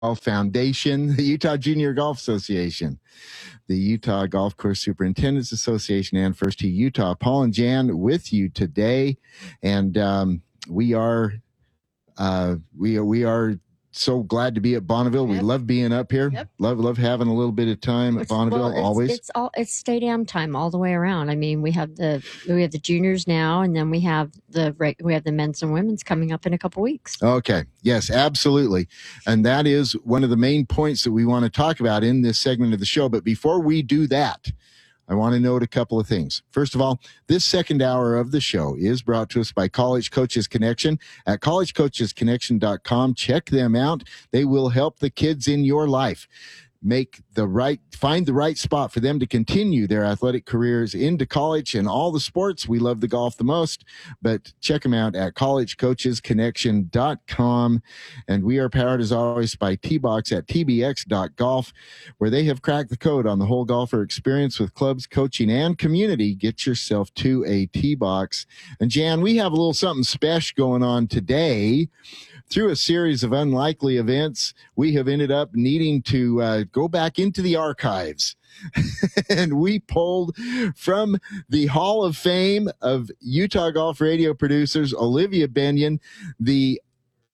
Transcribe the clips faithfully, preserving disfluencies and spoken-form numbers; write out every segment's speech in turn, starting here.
Golf Foundation, the Utah Junior Golf Association, the Utah Golf Course Superintendents Association, and First Tee Utah. Paul and Jan with you today, and um, we are uh, we are we are so glad to be at Bonneville. Yep. We love being up here. Yep. Love love having a little bit of time at it's, Bonneville. Well, it's, always, it's all it's stadium time all the way around. I mean, we have the we have the juniors now, and then we have the we have the men's and women's coming up in a couple weeks. Okay. Yes, absolutely. And that is one of the main points that we want to talk about in this segment of the show. But before we do that, I want to note a couple of things. First of all, this second hour of the show is brought to us by College Coaches Connection at college coaches connection dot com. Check them out. They will help the kids in your life make the right, find the right spot for them to continue their athletic careers into college and all the sports. We love the golf the most, but check them out at college coaches connection dot com. And we are powered as always by T-Box at t b x dot golf, where they have cracked the code on the whole golfer experience with clubs, coaching, and community. Get yourself to a T-Box. And Jan, we have a little something special going on today. Through a series of unlikely events, we have ended up needing to uh, go back into the archives. And we pulled from the Hall of Fame of Utah Golf Radio producers, Olivia Benyon, the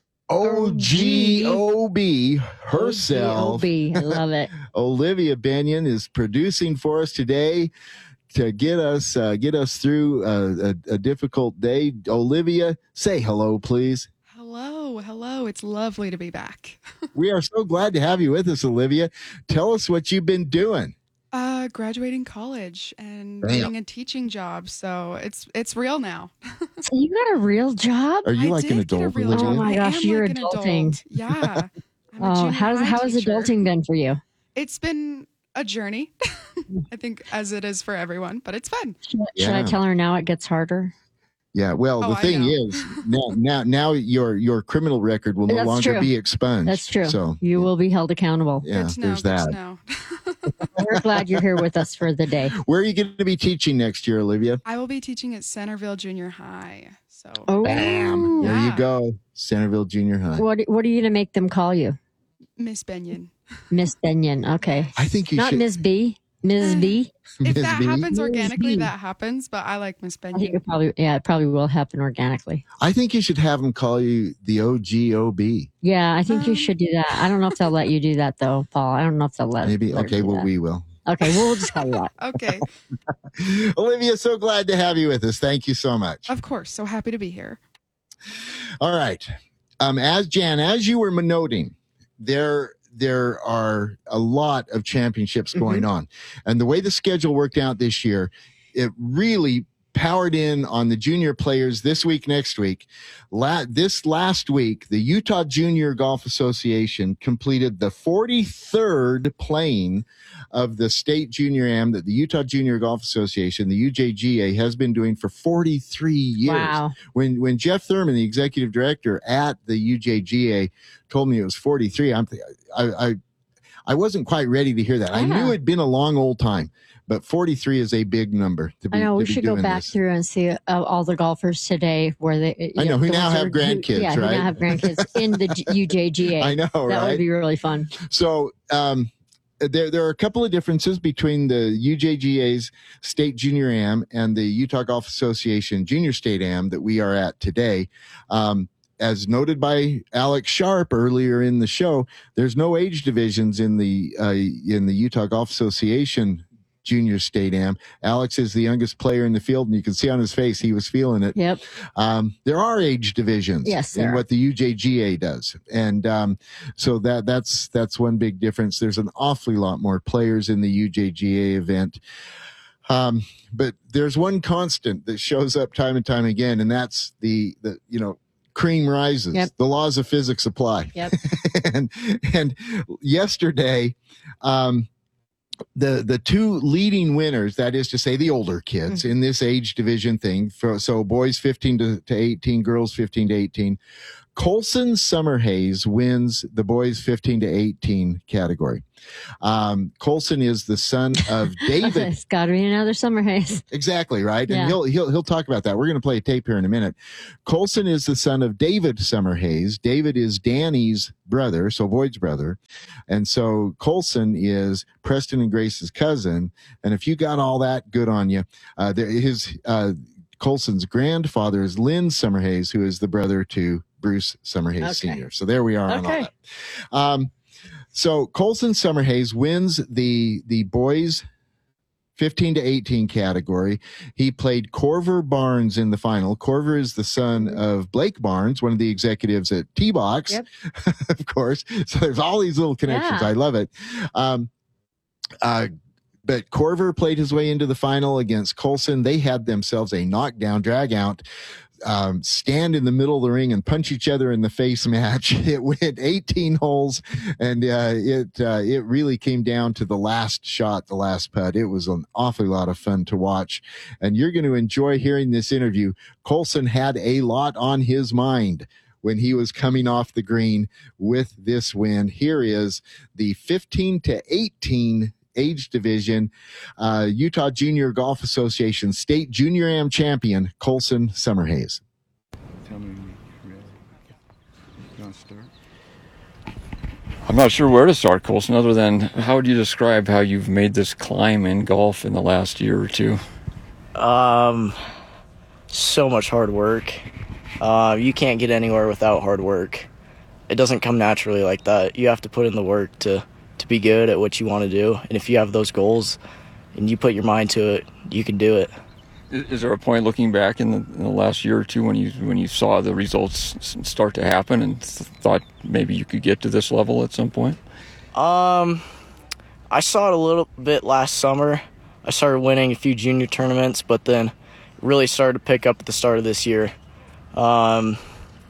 O G O B herself. O G O B, I love it. Olivia Benyon is producing for us today to get us uh, get us through a, a, a difficult day. Olivia, say hello, please. Hello, hello. It's lovely to be back. We are so glad to have you with us, Olivia. Tell us what you've been doing. Uh, graduating college and Damn. getting a teaching job. So it's it's real now. So you got a real job? Are you I like did an get a adult? real Olivia? job. Oh my I gosh, am you're like an adulting. adult. Yeah. I'm a Oh, junior how's high how has teacher. adulting been for you? It's been a journey. I think as it is for everyone, but it's fun. Should, Yeah. should I tell her now it gets harder? Yeah, well, Oh, the I thing know. is, now, now, now your your criminal record will no That's longer true. be expunged. That's true. So, You will be held accountable. yeah, Good to know. there's Good that. to know. We're glad you're here with us for the day. Where are you going to be teaching next year, Olivia? I will be teaching at Centerville Junior High. So Oh, Bam! There you Yeah. go, Centerville Junior High. What What are you going to make them call you? Miss Benyon. Miss Benyon. Okay. I think you Not should. Miss B. Miss B. If Miss that B? happens Miss organically, B. that happens. But I like Miss I think Benyon. it probably, yeah, it probably will happen organically. I think you should have them call you the O G O B. Yeah, I think you Um. should do that. I don't know if they'll let you do that though, Paul. I don't know if they'll let. Maybe. let her Okay, do well, that. we will. Okay, we'll just call you that. Okay. Olivia, so glad to have you with us. Thank you so much. Of course. So happy to be here. All right. Um, as Jan, as you were noting, there there are a lot of championships going Mm-hmm. on, and the way the schedule worked out this year, it really powered in on the junior players this week, next week. La- this last week, the Utah Junior Golf Association completed the forty-third playing of the state junior am that the Utah Junior Golf Association, the U J G A, has been doing for forty-three years. Wow. When when Jeff Thurman, the executive director at the U J G A, told me it was forty-three, I'm I I, I wasn't quite ready to hear that. I Yeah. knew it'd been a long old time, but forty-three is a big number to be. I know to we be should go doing back this. through and see uh, all the golfers today where they. I you know, who the now ones that have are- grandkids, who, yeah, who right? now have grandkids in the G- U J G A. I know, That right? would be really fun. So um, there, there are a couple of differences between the U J G A's State Junior Am and the Utah Golf Association Junior State Am that we are at today. Um, as noted by Alex Sharp earlier in the show, there's no age divisions in the uh, in the Utah Golf Association Junior State Am. Alex is the youngest player in the field, and you can see on his face he was feeling it. Yep. Um, there are age divisions Yes, in there what the U J G A does. And um, so that that's that's one big difference. There's an awfully lot more players in the U J G A event. Um, but there's one constant that shows up time and time again, and that's the, the you know, cream rises. Yep. The laws of physics apply. Yep. and and yesterday, um, the the two leading winners, that is to say the older kids Mm-hmm. in this age division thing, for, so boys fifteen to, to eighteen, girls fifteen to eighteen, Colson Summerhays wins the boys fifteen to eighteen category. Um, Colson is the son of David. It's got to be another Summerhays. Exactly, right? Yeah. And he'll he'll he'll talk about that. We're going to play a tape here in a minute. Colson is the son of David Summerhays. David is Danny's brother, so Boyd's brother. And so Colson is Preston and Grace's cousin. And if you got all that, good on you. Uh, there, his uh, Colson's grandfather is Lynn Summerhays, who is the brother to Bruce Summerhays Okay. Senior So there we are on all Okay. that. Um, so Colson Summerhays wins the the boys fifteen to eighteen category. He played Corver Barnes in the final. Corver is the son of Blake Barnes, one of the executives at T-Box, Yep. of course. So there's all these little connections. Yeah. I love it. Um, uh, but Corver played his way into the final against Colson. They had themselves a knockdown, drag out, um, stand in the middle of the ring and punch each other in the face match. It went eighteen holes, and uh, it uh, it really came down to the last shot, the last putt. It was an awfully lot of fun to watch, and you're going to enjoy hearing this interview. Colson had a lot on his mind when he was coming off the green with this win. Here is the fifteen to eighteen age division uh, Utah Junior Golf Association State Junior Am champion Colson Summerhays. Tell me when you're ready. You want to start? I'm not sure where to start, Colson, other than how would you describe how you've made this climb in golf in the last year or two? Um, so much hard work. Uh, you can't get anywhere without hard work. It doesn't come naturally like that. You have to put in the work to, to be good at what you want to do. And if you have those goals and you put your mind to it, you can do it. Is, is there a point looking back in the, in the last year or two when you when you saw the results s- start to happen and th- thought maybe you could get to this level at some point? Um, I saw it a little bit last summer. I started winning a few junior tournaments, but then really started to pick up at the start of this year. Um,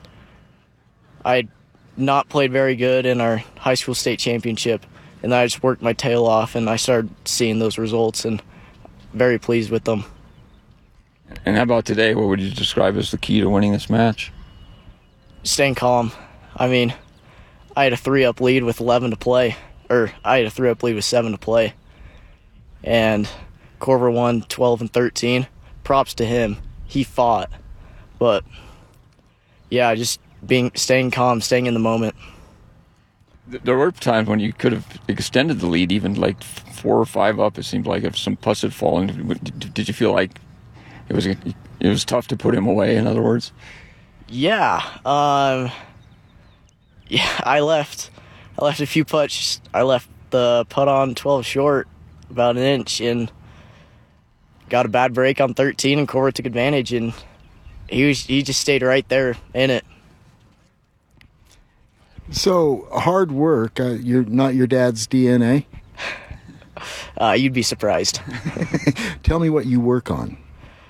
I not played very good in our high school state championship, and then I just worked my tail off, and I started seeing those results, and very pleased with them. And how about today? What would you describe as the key to winning this match? Staying calm. I mean, I had a three-up lead with eleven to play, or I had a three-up lead with seven to play, and Corver won twelve and thirteen. Props to him. He fought, but yeah, just being staying calm, staying in the moment. Th- There were times when you could have extended the lead, even like four or five up. It seemed like if some putts had fallen, did did you feel like it was it was tough to put him away? In other words, Yeah, um, yeah, I left. I left a few putts. I left the putt on twelve short, about an inch, and got a bad break on thirteen, and Corver took advantage, and he was he just stayed right there in it. So hard work, uh, you're not your dad's D N A. Uh, you'd be surprised. Tell me what you work on.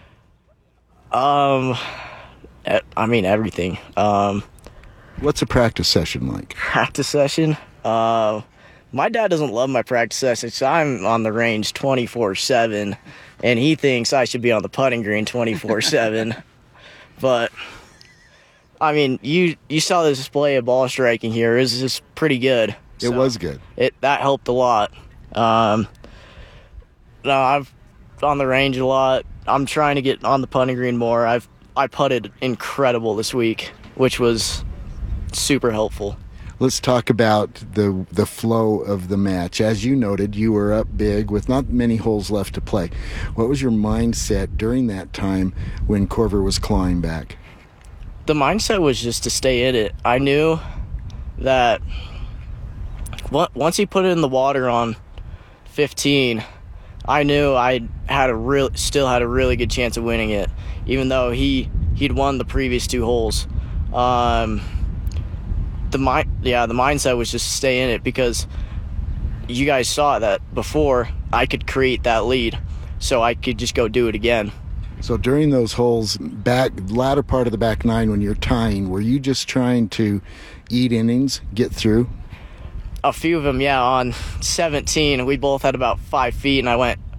Um, e- I mean everything. Um, What's a practice session like? practice session. Uh, my dad doesn't love my practice sessions. So I'm on the range twenty-four seven, and he thinks I should be on the putting green twenty-four seven. But I mean, you you saw the display of ball striking here. It was just pretty good. It So was good. It that helped a lot. Um, no, I've on the range a lot. I'm trying to get on the putting green more. I've I putted incredible this week, which was super helpful. Let's talk about the the flow of the match. As you noted, you were up big with not many holes left to play. What was your mindset during that time when Corver was clawing back? The mindset was just to stay in it. I knew that on- once he put it in the water on fifteen, I knew I had a real, still had a really good chance of winning it, even though he he'd won the previous two holes. Um, the mind, yeah, the mindset was just to stay in it because you guys saw that before. I could create that lead, so I could just go do it again. So during those holes, back latter part of the back nine when you're tying, were you just trying to eat innings, get through? A few of them, yeah. On seventeen, we both had about five feet, and I went,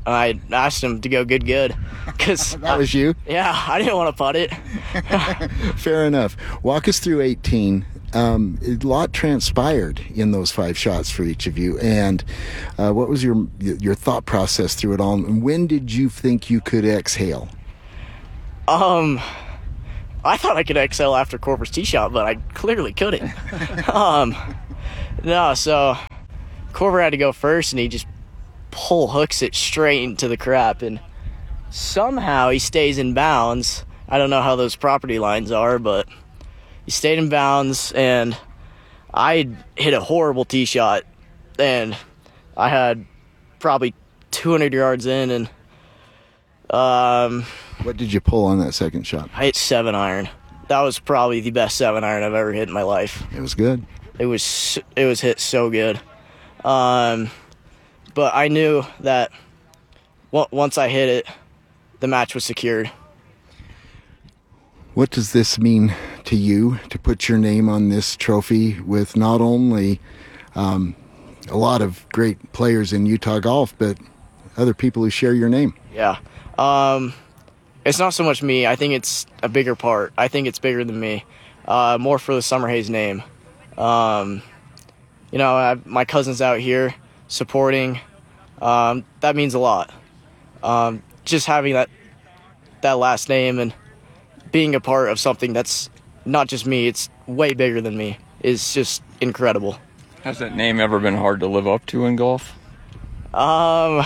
And I asked him to go good, good. Cause That was you. yeah, I didn't want to putt it. Fair enough. Walk us through eighteen. Um, a lot transpired in those five shots for each of you, and uh, what was your your thought process through it all? And when did you think you could exhale? Um, I thought I could exhale after Corver's tee shot, but I clearly couldn't. um, no, so Corver had to go first, and he just pull hooks it straight into the crap, and somehow he stays in bounds. I don't know how those property lines are, but he stayed in bounds, and I hit a horrible tee shot, and I had probably two hundred yards in, and um, What did you pull on that second shot? I hit seven iron. That was probably the best seven iron I've ever hit in my life. It was good. It was it was hit so good. Um, but I knew that w- once I hit it, the match was secured. What does this mean to you to put your name on this trophy with not only um, a lot of great players in Utah golf, but other people who share your name? Yeah. Um, it's not so much me. I think it's a bigger part. I think it's bigger than me. Uh, more for the Summer Haze name. Um, you know, I, my cousin's out here supporting. Um, that means a lot. Um, just having that that last name and being a part of something that's not just me, it's way bigger than me, is just incredible. Has that name ever been hard to live up to in golf? Um,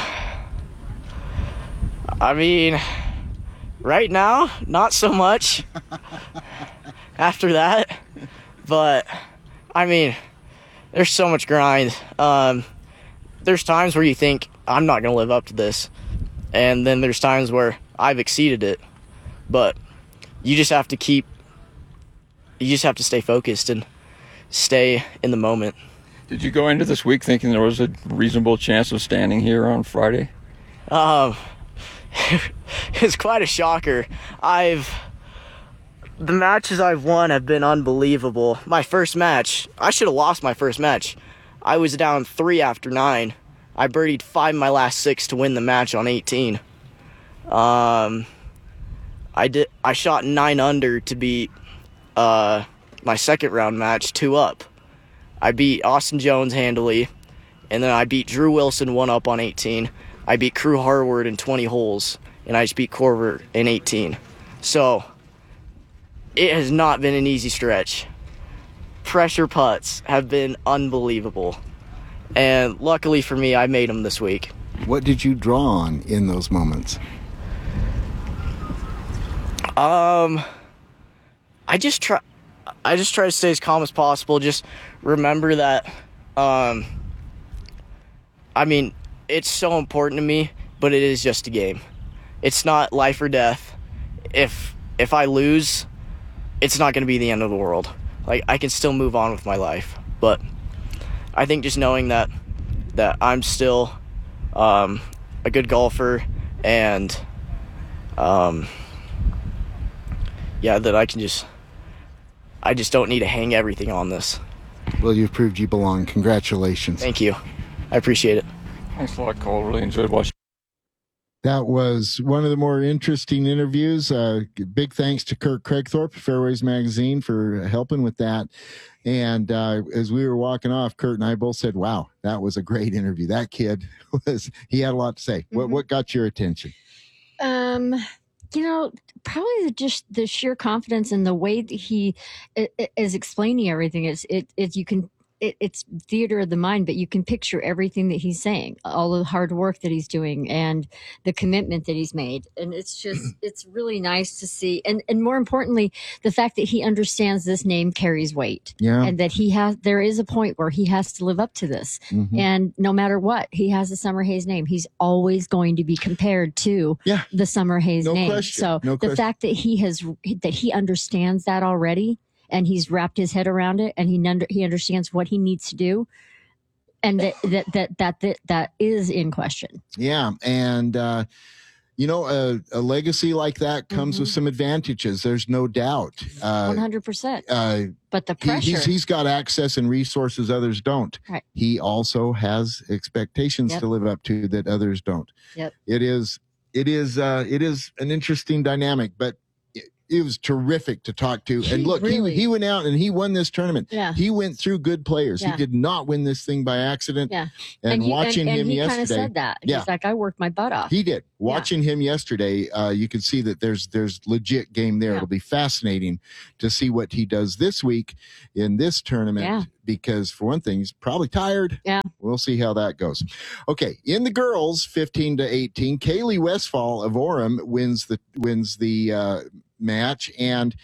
I mean, right now, not so much. After that, but I mean, there's so much grind. Um, there's times where you think I'm not gonna live up to this, and then there's times where I've exceeded it. But you just have to keep. You just have to stay focused and stay in the moment. Did you go into this week thinking there was a reasonable chance of standing here on Friday? Um, it's quite a shocker. I've the matches I've won have been unbelievable. My first match, I should have lost my first match. I was down three after nine. I birdied five of my last six to win the match on eighteen. Um, I did. I shot nine under to beat uh my second round match two up. I beat Austin Jones handily, and then I beat Drew Wilson one up on eighteen. I beat Crew Harward in twenty holes, and I just beat Corver in eighteen. So it has not been an easy stretch. Pressure putts have been unbelievable, and luckily for me, I made them this week. What did you draw on in those moments? Um, I just try. I just try to stay as calm as possible. Just remember that. Um, I mean, it's so important to me, but it is just a game. It's not life or death. If if I lose, it's not going to be the end of the world. Like, I can still move on with my life. But I think just knowing that that I'm still um, a good golfer, and um, yeah, that I can just. I just don't need to hang everything on this. Well, you've proved you belong. Congratulations. Thank you. I appreciate it. Thanks a lot, Cole. Really enjoyed watching. That was one of the more interesting interviews. Uh, big thanks to Kirk Craigthorpe, Fairways Magazine, for helping with that. And uh, as we were walking off, Kurt and I both said, wow, that was a great interview. That kid was, he had a lot to say. Mm-hmm. What, what got your attention? Um, you know, probably the, just the sheer confidence and the way that he it, it, is explaining everything. It's, it, it, you can, it, it's theater of the mind, but you can picture everything that he's saying, all the hard work that he's doing and the commitment that he's made. And it's just, it's really nice to see. And, and more importantly, the fact that he understands this name carries weight. Yeah. And that he has, there is a point where he has to live up to this. Mm-hmm. And no matter what, he has a Summer Haze name. He's always going to be compared to yeah. the Summer Haze no name. Question. So no the question. fact that he has, that he understands that already, and he's wrapped his head around it, and he under, he understands what he needs to do, and that that that that that, that is in question. Yeah, and uh, You know, a, a legacy like that comes Mm-hmm. with some advantages. There's no doubt. Uh, one hundred percent. uh, But the he- pressure. he's, he's got access and resources others don't. Right. He also has expectations Yep. to live up to that others don't. Yep. It is, it is, uh, it is an interesting dynamic, but it, it was terrific to talk to. He And look, really- he, he went out and he won this tournament. Yeah. He went through good players. Yeah. He did not win this thing by accident. Yeah. And, he, watching and, him and he kind of yesterday, said that. Yeah. He's like, I worked my butt off. he did. Watching him yesterday, uh, you could see that there's there's legit game there. Yeah. It'll be fascinating to see what he does this week in this tournament. Yeah. Because for one thing, he's probably tired. Yeah. We'll see how that goes. Okay, in the girls, fifteen to eighteen, Kaylee Westfall of Orem wins the wins the uh, match, and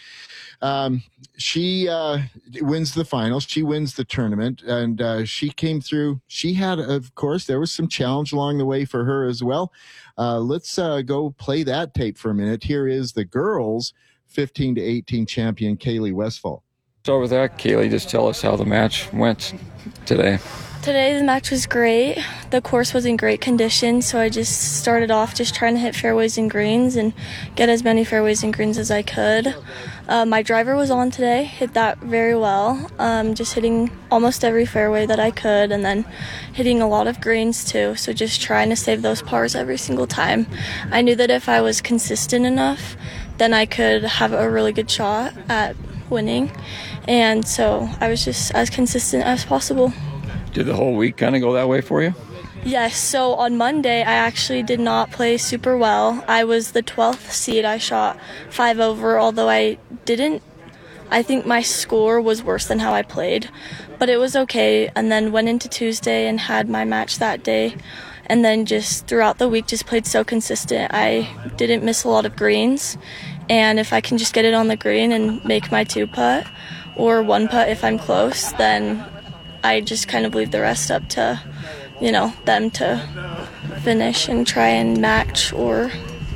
um, she uh, wins the finals. She wins the tournament, and uh, she came through. She had, of course, there was some challenge along the way for her as well. Uh, let's uh, go play that tape for a minute. Here is the girls' fifteen to eighteen champion, Kaylee Westfall. Start with that, Kaylee. Just tell us how the match went today. Today the match was great. The course was in great condition, so I just started off just trying to hit fairways and greens and get as many fairways and greens as I could. Uh, my driver was on today, hit that very well, um, just hitting almost every fairway that I could, and then hitting a lot of greens too, so just trying to save those pars every single time. I knew that if I was consistent enough, then I could have a really good shot at winning, and so I was just as consistent as possible. Did the whole week kind of go that way for you? Yes, so on Monday I actually did not play super well. I was the twelfth seed. I shot five over, although I didn't, I think my score was worse than how I played, but it was okay. And then went into Tuesday and had my match that day. And then just throughout the week just played so consistent. I didn't miss a lot of greens. And if I can just get it on the green and make my two putt or one putt if I'm close, then I just kind of leave the rest up to, you know, them to finish and try and match. Or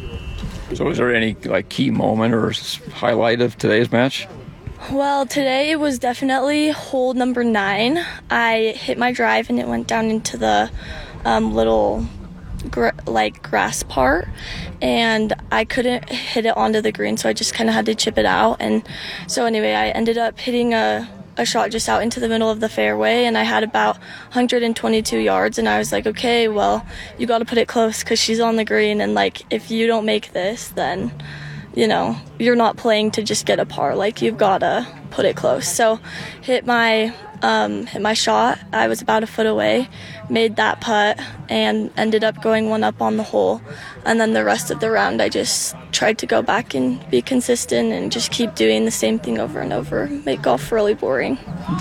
So was there any like key moment or s- highlight of today's match? well, today it was definitely hole number nine. I hit my drive and it went down into the um, little gr- like grass part, and I couldn't hit it onto the green, so I just kind of had to chip it out. And so anyway, I ended up hitting a a shot just out into the middle of the fairway, and I had about one hundred twenty-two yards, and I was like, okay, well, you got to put it close because she's on the green, and like if you don't make this, then you know you're not playing to just get a par, like you've got to put it close. So hit my um, hit my shot. I was about a foot away, made that putt, and ended up going one up on the hole. And then the rest of the round, I just tried to go back and be consistent and just keep doing the same thing over and over. Make golf really boring.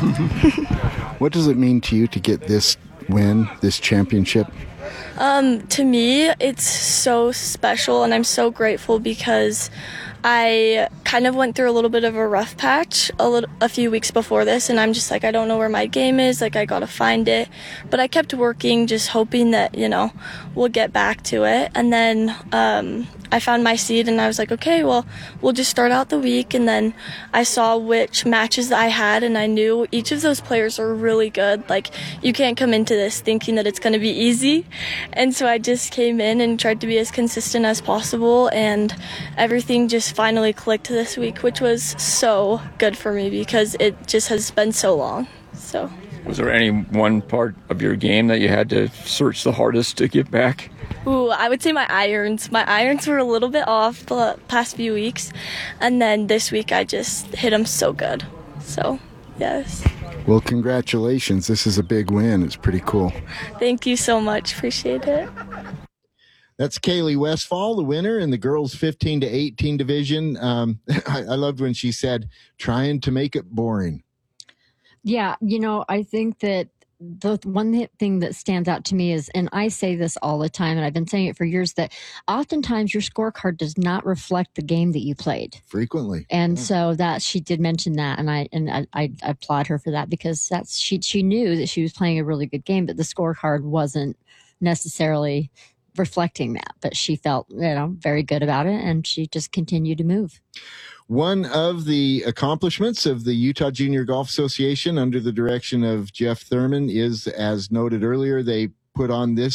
What does it mean to you to get this win, this championship? Um, to me, it's so special, and I'm so grateful because I kind of went through a little bit of a rough patch a little, a few weeks before this, and I'm just like, I don't know where my game is, like I gotta find it. But I kept working, just hoping that, you know, we'll get back to it. And then um, I found my seed, and I was like, okay, well, we'll just start out the week. And then I saw which matches that I had, and I knew each of those players are really good. Like, you can't come into this thinking that it's gonna be easy. And so I just came in and tried to be as consistent as possible, and everything just finally clicked this week, which was so good for me because it just has been so long. So Was there any one part of your game that you had to search the hardest to get back? ooh, I would say my irons. My irons were a little bit off the past few weeks, and then this week I just hit them so good. So yes, Well, congratulations. This is a big win. It's pretty cool. thank you so much. Appreciate it. That's Kaylee Westfall, the winner in the girls fifteen to eighteen division. Um, I, I loved when she said, trying to make it boring. Yeah, you know, I think that the one thing that stands out to me is, and I say this all the time, and I've been saying it for years, that oftentimes your scorecard does not reflect the game that you played. Frequently. And Yeah. so that she did mention that, and I and I, I applaud her for that, because that's she she knew that she was playing a really good game, but the scorecard wasn't necessarily reflecting that. But she felt, you know, very good about it, and she just continued to move. One of the accomplishments of the Utah Junior Golf Association under the direction of Jeff Thurman is, as noted earlier, they put on this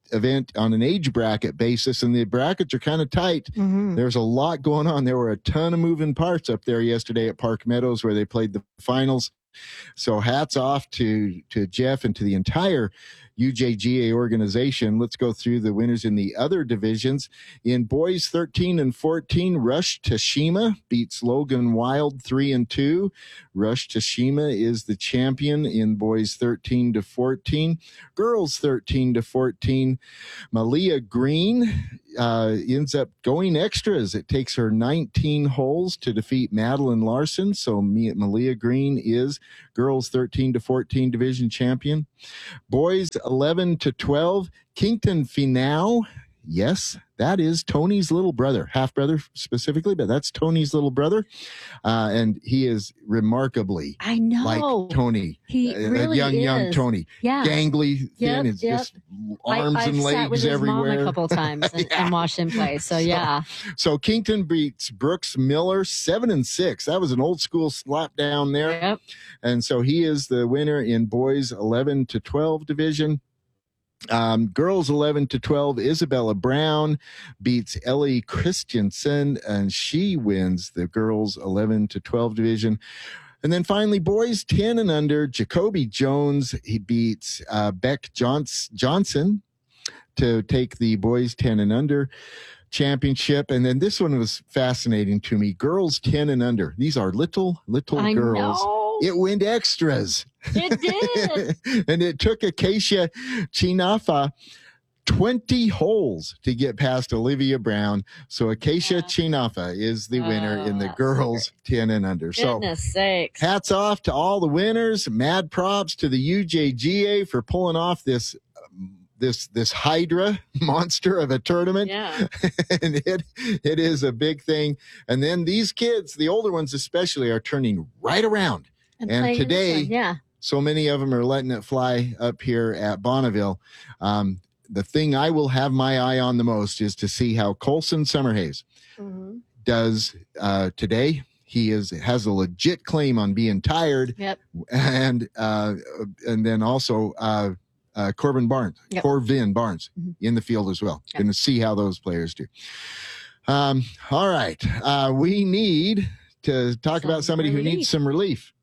event on an age bracket basis, and the brackets are kind of tight. Mhm. There's a lot going on. There were a ton of moving parts up there yesterday at Park Meadows where they played the finals. So hats off to, to Jeff and to the entire U J G A organization. Let's go through the winners in the other divisions. In boys thirteen and fourteen, Rush Tashima beats Logan Wild three and two. Rush Tashima is the champion in boys thirteen to fourteen. Girls thirteen to fourteen, Malia Green uh, ends up going extras. It takes her nineteen holes to defeat Madeline Larson. So me, Malia Green is girls thirteen to fourteen division champion. Boys eleven to twelve, Kington Finau. Yes, that is Tony's little brother, half brother specifically, but that's Tony's little brother. Uh, and he is remarkably I know. like Tony. He Uh, really young, is. young Tony. Yeah. Gangly, thin, Yep, it's yep. just arms I, I've and sat legs with his everywhere. mom a couple times and, Yeah. and watched him play. So, So- yeah. So Kington beats Brooks Miller seven and six. That was an old school slap down there. Yep. And so he is the winner in boys eleven to twelve division. Um, girls eleven to twelve, Isabella Brown beats Ellie Christensen, and she wins the girls eleven to twelve division. And then finally, boys ten and under, Jacoby Jones, he beats uh, Beck Johns- Johnson to take the boys ten and under championship. And then this one was fascinating to me. Girls ten and under. These are little, little I girls. know. It went extras. It did. And it took Acacia Chinafa twenty holes to get past Olivia Brown. So Acacia Yeah. Chinafa is the winner Oh, in the that's girls ten and under. So Goodness sakes. hats off to all the winners. Mad props to the U J G A for pulling off this um, this this Hydra monster of a tournament. Yeah. And it it is a big thing. And then these kids, the older ones especially, are turning right around. And playing in this today- one, yeah. So many of them are letting it fly up here at Bonneville. Um, the thing I will have my eye on the most is to see how Colson Summerhays Mhm. does uh, today. He is has a legit claim on being tired, Yep. and uh, and then also uh, uh, Corbin Barnes, Yep. Corvin Barnes Mhm. in the field as well. Yep. Going to see how those players do. Um, all right, uh, we need to talk Some about somebody who relief. needs some relief.